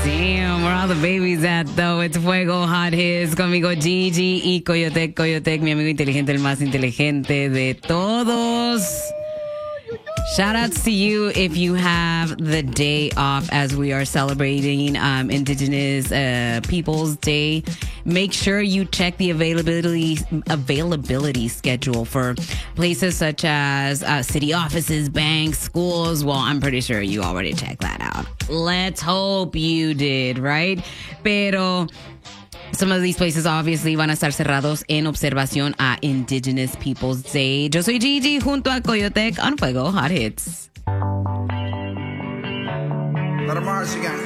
Damn, where all the babies at, though? It's Fuego Hot Hits conmigo Gigi y Coyotec. Coyotec, mi amigo inteligente, el más inteligente de todos. Shout outs to you if you have the day off as we are celebrating Indigenous Peoples Day. Make sure you check the availability schedule for places such as city offices, banks, schools. Well, I'm pretty sure you already checked that out. Let's hope you did, right? Pero some of these places obviously van a estar cerrados en observación a Indigenous Peoples Day. Yo soy Gigi junto a Coyotec on Fuego Hot Hits. Let 'em Mars again.